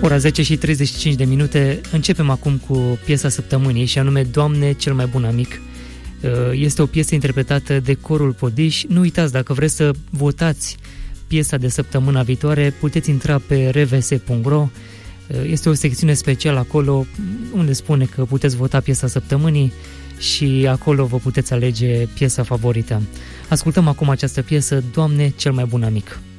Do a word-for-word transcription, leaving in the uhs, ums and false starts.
Ora zece și treizeci și cinci de minute, începem acum cu piesa săptămânii și anume Doamne, cel mai bun amic. Este o piesă interpretată de Corul Podiș. Nu uitați, dacă vreți să votați piesa de săptămâna viitoare, puteți intra pe r v s punct r o. Este o secțiune specială acolo unde spune că puteți vota piesa săptămânii și acolo vă puteți alege piesa favorită. Ascultăm acum această piesă, Doamne, cel mai bun amic.